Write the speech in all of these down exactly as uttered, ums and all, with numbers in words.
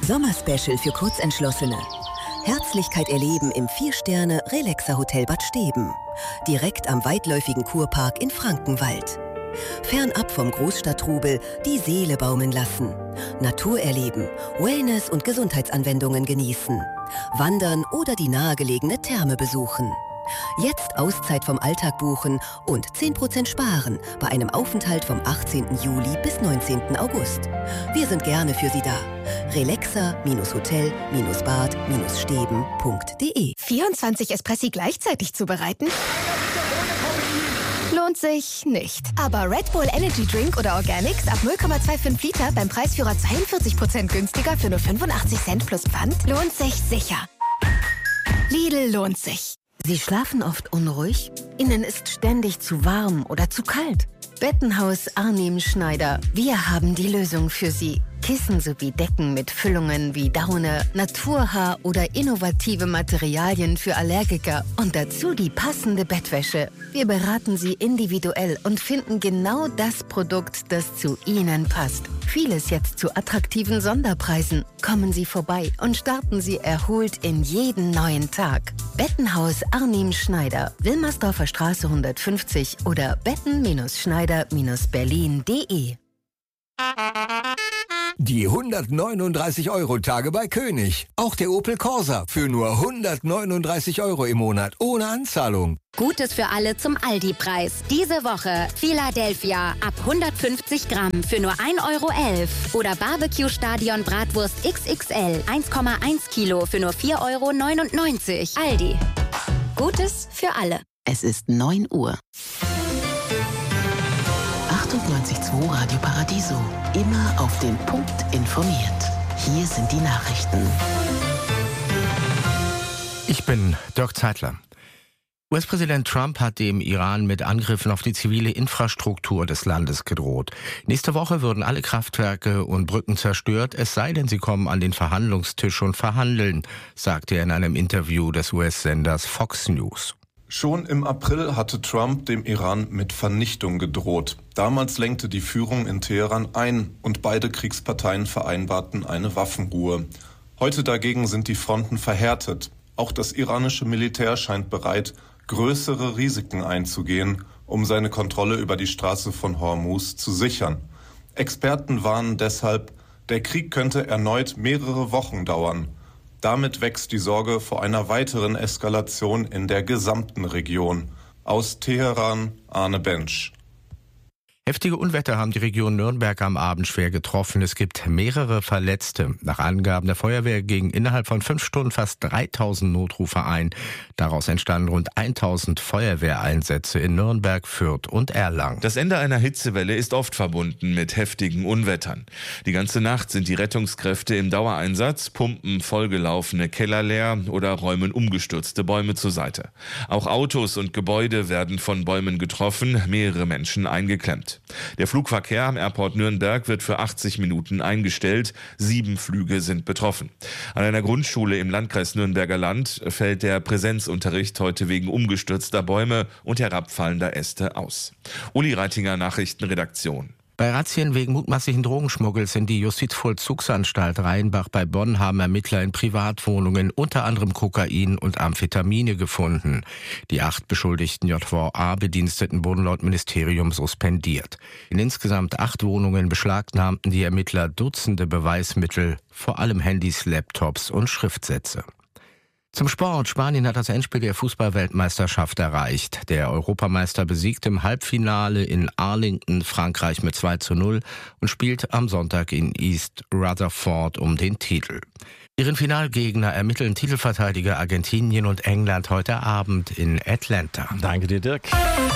Sommerspecial für Kurzentschlossene. Herzlichkeit erleben im vier Sterne Relaxer Hotel Bad Steben. Direkt am weitläufigen Kurpark in Frankenwald. Fernab vom Großstadttrubel die Seele baumeln lassen. Natur erleben, Wellness- und Gesundheitsanwendungen genießen. Wandern oder die nahegelegene Therme besuchen. Jetzt Auszeit vom Alltag buchen und zehn Prozent sparen bei einem Aufenthalt vom achtzehnten Juli bis neunzehnten August. Wir sind gerne für Sie da. relaxer-hotel-bad-steben punkt de vierundzwanzig Espressi gleichzeitig zubereiten? Lohnt sich nicht. Aber Red Bull Energy Drink oder Organics ab null Komma fünfundzwanzig Liter beim Preisführer zweiundvierzig Prozent günstiger für nur fünfundachtzig Cent plus Pfand lohnt sich sicher. Lidl lohnt sich. Sie schlafen oft unruhig? Ihnen ist ständig zu warm oder zu kalt? Bettenhaus Arnim Schneider. Wir haben die Lösung für Sie. Kissen sowie Decken mit Füllungen wie Daune, Naturhaar oder innovative Materialien für Allergiker und dazu die passende Bettwäsche. Wir beraten Sie individuell und finden genau das Produkt, das zu Ihnen passt. Vieles jetzt zu attraktiven Sonderpreisen. Kommen Sie vorbei und starten Sie erholt in jeden neuen Tag. Bettenhaus Arnim Schneider, Wilmersdorfer Straße hundertfünfzig oder betten-schneider berlin punkt de. Die hundertneununddreißig Euro Tage bei König. Auch der Opel Corsa für nur hundertneununddreißig Euro im Monat ohne Anzahlung. Gutes für alle zum Aldi-Preis. Diese Woche Philadelphia ab hundertfünfzig Gramm für nur ein Euro elf. Oder Barbecue Stadion Bratwurst X X L eins Komma eins Kilo für nur vier Euro neunundneunzig. Aldi. Gutes für alle. Es ist neun Uhr. achtundneunzig Komma zwei Radio Paradiso. Immer auf den Punkt informiert. Hier sind die Nachrichten. Ich bin Dirk Zeitler. U S-Präsident Trump hat dem Iran mit Angriffen auf die zivile Infrastruktur des Landes gedroht. Nächste Woche würden alle Kraftwerke und Brücken zerstört, es sei denn, sie kommen an den Verhandlungstisch und verhandeln, sagte er in einem Interview des U S-Senders Fox News. Schon im April hatte Trump dem Iran mit Vernichtung gedroht. Damals lenkte die Führung in Teheran ein und beide Kriegsparteien vereinbarten eine Waffenruhe. Heute dagegen sind die Fronten verhärtet. Auch das iranische Militär scheint bereit, größere Risiken einzugehen, um seine Kontrolle über die Straße von Hormuz zu sichern. Experten warnen deshalb, der Krieg könnte erneut mehrere Wochen dauern. Damit wächst die Sorge vor einer weiteren Eskalation in der gesamten Region. Aus Teheran, Arne Bensch. Heftige Unwetter haben die Region Nürnberg am Abend schwer getroffen. Es gibt mehrere Verletzte. Nach Angaben der Feuerwehr gingen innerhalb von fünf Stunden fast dreitausend Notrufe ein. Daraus entstanden rund tausend Feuerwehreinsätze in Nürnberg, Fürth und Erlangen. Das Ende einer Hitzewelle ist oft verbunden mit heftigen Unwettern. Die ganze Nacht sind die Rettungskräfte im Dauereinsatz, pumpen vollgelaufene Keller leer oder räumen umgestürzte Bäume zur Seite. Auch Autos und Gebäude werden von Bäumen getroffen, mehrere Menschen eingeklemmt. Der Flugverkehr am Airport Nürnberg wird für achtzig Minuten eingestellt. Sieben Flüge sind betroffen. An einer Grundschule im Landkreis Nürnberger Land fällt der Präsenzunterricht heute wegen umgestürzter Bäume und herabfallender Äste aus. Uli Reitinger, Nachrichtenredaktion. Bei Razzien wegen mutmaßlichen Drogenschmuggels in die Justizvollzugsanstalt Rheinbach bei Bonn haben Ermittler in Privatwohnungen unter anderem Kokain und Amphetamine gefunden. Die acht beschuldigten J V A-Bediensteten wurden laut Ministerium suspendiert. In insgesamt acht Wohnungen beschlagnahmten die Ermittler Dutzende Beweismittel, vor allem Handys, Laptops und Schriftsätze. Zum Sport. Spanien hat das Endspiel der Fußball-Weltmeisterschaft erreicht. Der Europameister besiegt im Halbfinale in Arlington Frankreich mit zwei zu null und spielt am Sonntag in East Rutherford um den Titel. Ihren Finalgegner ermitteln Titelverteidiger Argentinien und England heute Abend in Atlanta. Danke dir, Dirk.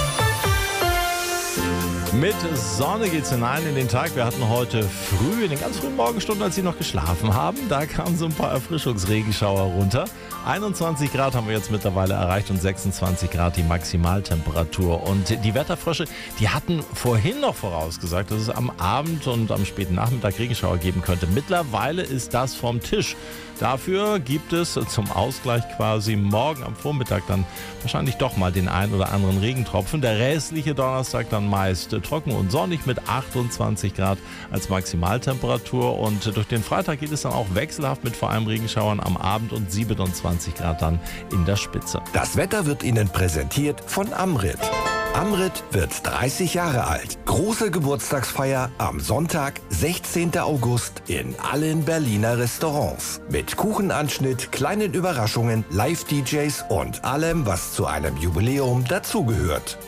Mit Sonne geht's hinein in den Tag. Wir hatten heute früh, in den ganz frühen Morgenstunden, als Sie noch geschlafen haben, da kamen so ein paar Erfrischungsregenschauer runter. einundzwanzig Grad haben wir jetzt mittlerweile erreicht und sechsundzwanzig Grad die Maximaltemperatur. Und die Wetterfrösche, die hatten vorhin noch vorausgesagt, dass es am Abend und am späten Nachmittag Regenschauer geben könnte. Mittlerweile ist das vom Tisch. Dafür gibt es zum Ausgleich quasi morgen am Vormittag dann wahrscheinlich doch mal den einen oder anderen Regentropfen. Der restliche Donnerstag dann dann meist trocken und sonnig mit achtundzwanzig Grad als Maximaltemperatur. Und durch den Freitag geht es dann auch wechselhaft mit vor allem Regenschauern am Abend und siebenundzwanzig Grad dann in der Spitze. Das Wetter wird Ihnen präsentiert von Amrit. Amrit wird dreißig Jahre alt. Große Geburtstagsfeier am Sonntag, sechzehnten August in allen Berliner Restaurants. Mit Kuchenanschnitt, kleinen Überraschungen, Live-D Js und allem, was zu einem Jubiläum dazugehört.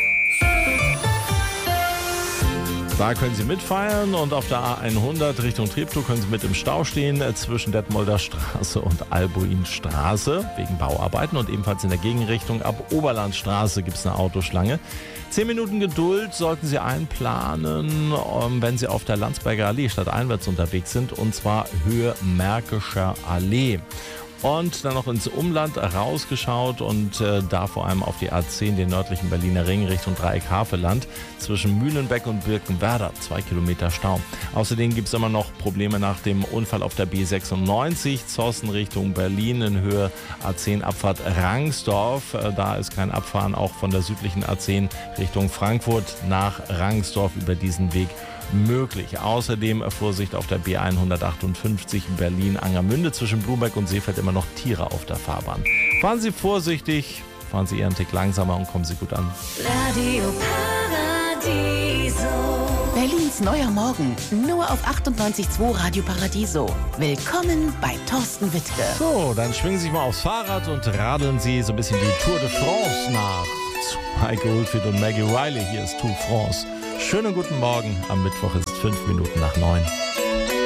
Da können Sie mitfeiern und auf der A hundert Richtung Treptow können Sie mit im Stau stehen zwischen Detmolder Straße und Albuinstraße wegen Bauarbeiten und ebenfalls in der Gegenrichtung ab Oberlandstraße gibt es eine Autoschlange. Zehn Minuten Geduld sollten Sie einplanen, wenn Sie auf der Landsberger Allee stadteinwärts unterwegs sind, und zwar Höhe Märkischer Allee. Und dann noch ins Umland rausgeschaut und äh, da vor allem auf die A zehn, den nördlichen Berliner Ring Richtung Dreieck-Havelland zwischen Mühlenbeck und Birkenwerder, zwei Kilometer Stau. Außerdem gibt es immer noch Probleme nach dem Unfall auf der B sechsundneunzig, Zossen Richtung Berlin in Höhe A zehn Abfahrt Rangsdorf. Äh, da ist kein Abfahren, auch von der südlichen A zehn Richtung Frankfurt nach Rangsdorf über diesen Weg möglich. Außerdem Vorsicht auf der B hundertachtundfünfzig Berlin-Angermünde zwischen Blumberg und Seefeld, immer noch Tiere auf der Fahrbahn. Fahren Sie vorsichtig, fahren Sie eher einen Tick langsamer und kommen Sie gut an. Radio Paradiso. Berlins neuer Morgen, nur auf achtundneunzig Komma zwei Radio Paradiso. Willkommen bei Thorsten Wittke. So, dann schwingen Sie sich mal aufs Fahrrad und radeln Sie so ein bisschen die Tour de France nach. Zu Heike Oldfield und Maggie Riley, hier ist Tour de France. Schönen guten Morgen, am Mittwoch ist fünf Minuten nach neun.